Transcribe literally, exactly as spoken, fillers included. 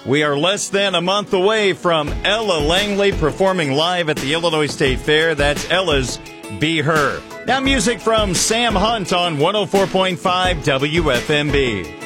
We are less than a month away from Ella Langley performing live at the Illinois State Fair. That's Ella's Be Her. Now music from Sam Hunt on one oh four point five W F M B.